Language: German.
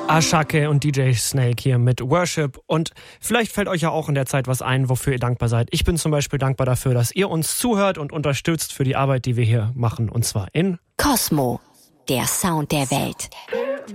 Ashake und DJ Snake hier mit Worship. Und vielleicht fällt euch ja auch in der Zeit was ein, wofür ihr dankbar seid. Ich bin zum Beispiel dankbar dafür, dass ihr uns zuhört und unterstützt für die Arbeit, die wir hier machen. Und zwar in Cosmo, der Sound der Welt.